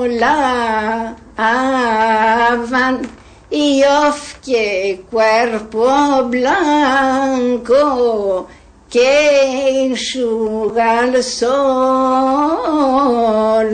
volaban y qué cuerpo blanco que enxuga el sol.